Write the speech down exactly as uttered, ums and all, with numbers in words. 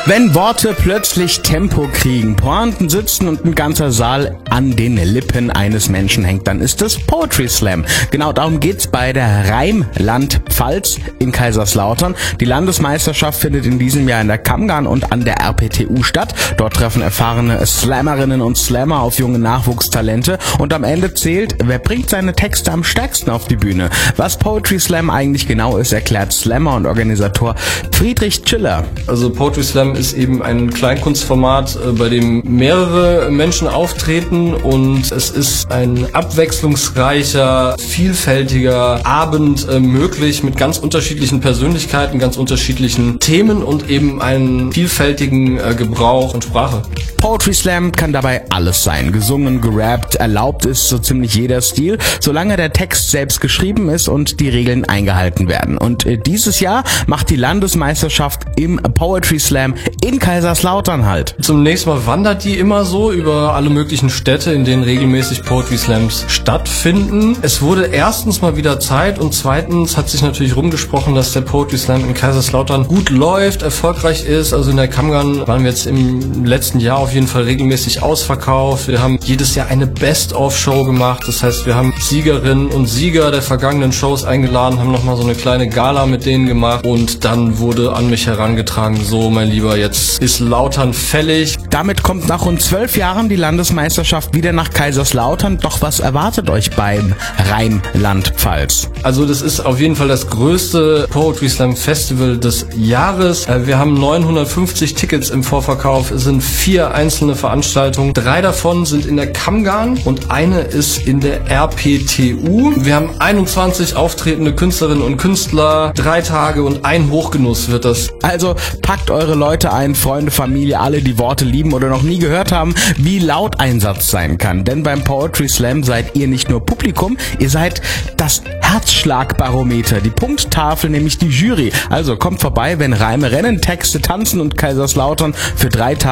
Wenn Worte plötzlich Tempo kriegen, Pointen sitzen und ein ganzer Saal an den Lippen eines Menschen hängt, dann ist das Poetry Slam. Genau darum geht's bei der Reimland-Pfalz in Kaiserslautern. Die Landesmeisterschaft findet in diesem Jahr in der Kammgarn und an der R P T U statt. Dort treffen erfahrene Slammerinnen und Slammer auf junge Nachwuchstalente und am Ende zählt, wer bringt seine Texte am stärksten auf die Bühne. Was Poetry Slam eigentlich genau ist, erklärt Slammer und Organisator Friedrich Tschiller. Also Poetry Slam ist eben ein Kleinkunstformat, bei dem mehrere Menschen auftreten und es ist ein abwechslungsreicher, vielfältiger Abend äh, möglich mit ganz unterschiedlichen Persönlichkeiten, ganz unterschiedlichen Themen und eben einen vielfältigen äh, Gebrauch und Sprache. Poetry Slam kann dabei alles sein. Gesungen, gerappt, erlaubt ist so ziemlich jeder Stil, solange der Text selbst geschrieben ist und die Regeln eingehalten werden. Und äh, dieses Jahr macht die Landesmeisterschaft im Poetry Slam in Kaiserslautern halt. Zum nächsten Mal wandert die immer so über alle möglichen Städte, in denen regelmäßig Poetry Slams stattfinden. Es wurde erstens mal wieder Zeit und zweitens hat sich natürlich rumgesprochen, dass der Poetry Slam in Kaiserslautern gut läuft, erfolgreich ist. Also in der Kammgarn waren wir jetzt im letzten Jahr auf jeden Fall regelmäßig ausverkauft. Wir haben jedes Jahr eine Best-of-Show gemacht. Das heißt, wir haben Siegerinnen und Sieger der vergangenen Shows eingeladen, haben nochmal so eine kleine Gala mit denen gemacht und dann wurde an mich herangetragen, so mein Lieber, jetzt ist Lautern fällig. Damit kommt nach rund zwölf Jahren die Landesmeisterschaft wieder nach Kaiserslautern. Doch was erwartet euch beim Rheinland-Pfalz? Also das ist auf jeden Fall das größte Poetry Slam Festival des Jahres. Wir haben neunhundertfünfzig Tickets im Vorverkauf. Es sind vier einzelne Veranstaltungen. Drei davon sind in der Kammgarn und eine ist in der R P T U. Wir haben einundzwanzig auftretende Künstlerinnen und Künstler. Drei Tage und ein Hochgenuss wird das. Also packt eure Leute ein, Freunde, Familie, alle, die Worte lieben oder noch nie gehört haben, wie laut ein Satz sein kann. Denn beim Poetry Slam seid ihr nicht nur Publikum, ihr seid das Herzschlagbarometer, die Punkttafel, nämlich die Jury. Also kommt vorbei, wenn Reime rennen, Texte tanzen und Kaiserslautern für drei Tage